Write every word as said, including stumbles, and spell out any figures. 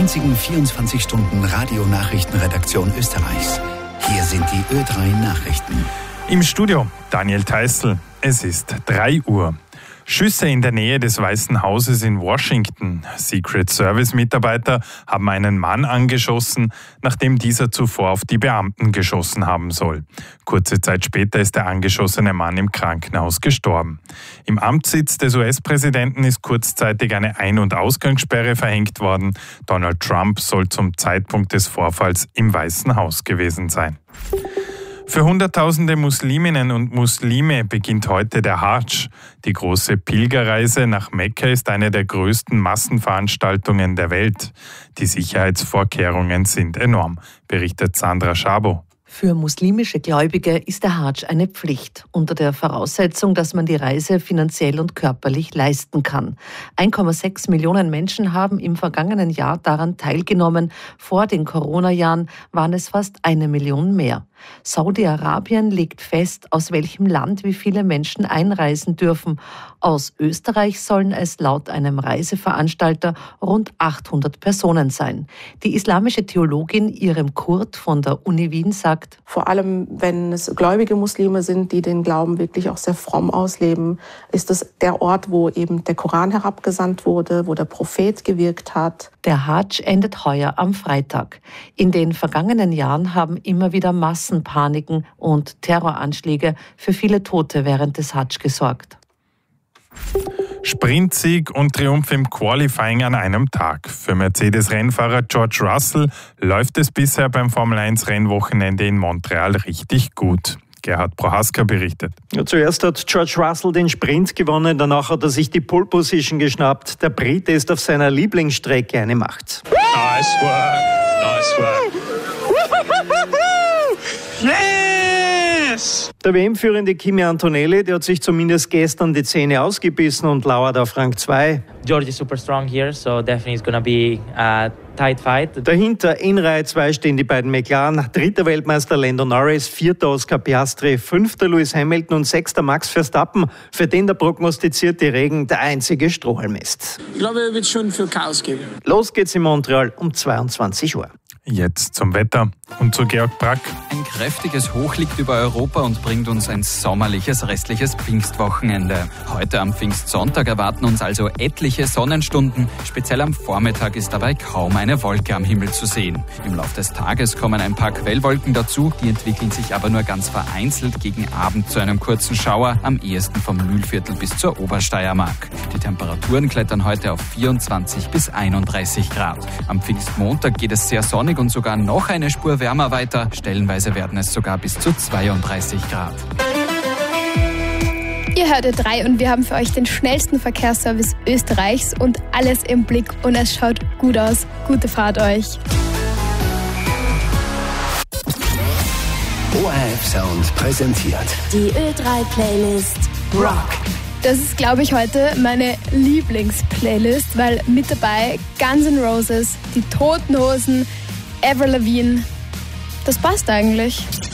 einzigen vierundzwanzig Stunden Radionachrichtenredaktion Österreichs. Hier sind die Ö drei Nachrichten. Im Studio Daniel Theißl. Es ist drei Uhr. Schüsse in der Nähe des Weißen Hauses in Washington. Secret Service-Mitarbeiter haben einen Mann angeschossen, nachdem dieser zuvor auf die Beamten geschossen haben soll. Kurze Zeit später ist der angeschossene Mann im Krankenhaus gestorben. Im Amtssitz des U S-Präsidenten ist kurzzeitig eine Ein- und Ausgangssperre verhängt worden. Donald Trump soll zum Zeitpunkt des Vorfalls im Weißen Haus gewesen sein. Für Hunderttausende Musliminnen und Muslime beginnt heute der Hadsch. Die große Pilgerreise nach Mekka ist eine der größten Massenveranstaltungen der Welt. Die Sicherheitsvorkehrungen sind enorm, berichtet Sandra Schabo. Für muslimische Gläubige ist der Hadsch eine Pflicht, unter der Voraussetzung, dass man die Reise finanziell und körperlich leisten kann. eins Komma sechs Millionen Menschen haben im vergangenen Jahr daran teilgenommen. Vor den Corona-Jahren waren es fast eine Million mehr. Saudi-Arabien legt fest, aus welchem Land wie viele Menschen einreisen dürfen. Aus Österreich sollen es laut einem Reiseveranstalter rund achthundert Personen sein. Die islamische Theologin Irem Kurt von der Uni Wien sagt: Vor allem, wenn es gläubige Muslime sind, die den Glauben wirklich auch sehr fromm ausleben, ist es der Ort, wo eben der Koran herabgesandt wurde, wo der Prophet gewirkt hat. Der Hadsch endet heuer am Freitag. In den vergangenen Jahren haben immer wieder Massenpaniken und Terroranschläge für viele Tote während des Hadsch gesorgt. Sprintsieg und Triumph im Qualifying an einem Tag. Für Mercedes-Rennfahrer George Russell läuft es bisher beim Formel eins Rennwochenende in Montreal richtig gut. Gerhard Prohaska berichtet. Ja, zuerst hat George Russell den Sprint gewonnen, danach hat er sich die Pole Position geschnappt. Der Brite ist auf seiner Lieblingsstrecke eine Macht. Nice work, nice work. Yes! Der W M-führende Kimi Antonelli, der hat sich zumindest gestern die Zähne ausgebissen und lauert auf Rang zwei. George is super strong here, so definitely it's gonna be a tight fight. Dahinter in Reihe zwei stehen die beiden McLaren, dritter Weltmeister Lando Norris, vierter Oscar Piastri, fünfter Lewis Hamilton und sechster Max Verstappen, für den der prognostizierte Regen der einzige Strohhalm ist. Ich glaube, es wird schon viel Chaos geben. Los geht's in Montreal um zweiundzwanzig Uhr. Jetzt zum Wetter und zu Georg Brack. Ein kräftiges Hoch liegt über Europa und bringt uns ein sommerliches restliches Pfingstwochenende. Heute am Pfingstsonntag erwarten uns also etliche Sonnenstunden. Speziell am Vormittag ist dabei kaum eine Wolke am Himmel zu sehen. Im Laufe des Tages kommen ein paar Quellwolken dazu, die entwickeln sich aber nur ganz vereinzelt gegen Abend zu einem kurzen Schauer, am ehesten vom Mühlviertel bis zur Obersteiermark. Die Temperaturen klettern heute auf vierundzwanzig bis einunddreißig Grad. Am Pfingstmontag geht es sehr sonnig und sogar noch eine Spur wärmer weiter. Stellenweise werden es sogar bis zu zweiunddreißig Grad. Ihr hört Ö drei und wir haben für euch den schnellsten Verkehrsservice Österreichs und alles im Blick und es schaut gut aus. Gute Fahrt euch. O R F Sound präsentiert die Ö drei Playlist Rock. Das ist, glaube ich, heute meine Lieblingsplaylist, weil mit dabei Guns N' Roses, die Toten Hosen, Avril Lavigne. Das passt eigentlich.